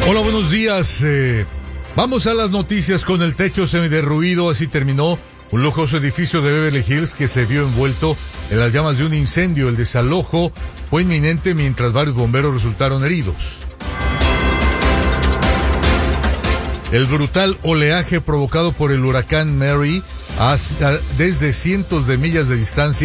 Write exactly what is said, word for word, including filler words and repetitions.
Hola, buenos días. Eh, vamos a las noticias con el techo semiderruido. Así terminó un lujoso edificio de Beverly Hills que se vio envuelto en las llamas de un incendio. El desalojo fue inminente mientras varios bomberos resultaron heridos. El brutal oleaje provocado por el huracán Mary desde cientos de millas de distancia